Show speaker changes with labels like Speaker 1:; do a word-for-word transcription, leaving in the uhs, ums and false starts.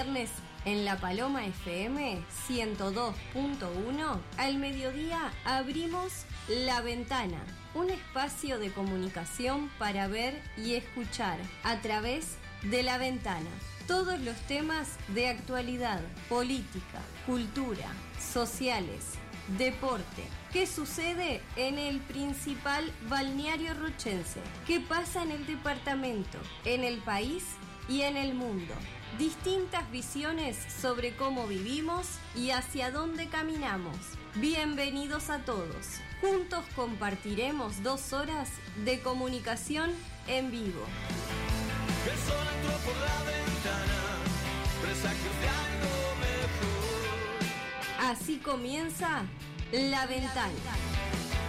Speaker 1: viernes en La Paloma F M ciento dos punto uno, al mediodía abrimos La Ventana, un espacio de comunicación para ver y escuchar a través de la ventana. Todos los temas de actualidad, política, cultura, sociales, deporte. ¿Qué sucede en el principal balneario rochense? ¿Qué pasa en el departamento, en el país y en el mundo? Distintas visiones sobre cómo vivimos y hacia dónde caminamos. Bienvenidos a todos. Juntos compartiremos dos horas de comunicación en vivo.
Speaker 2: El sol entró por la ventana, presagios de algo mejor.
Speaker 1: Así comienza La Ventana.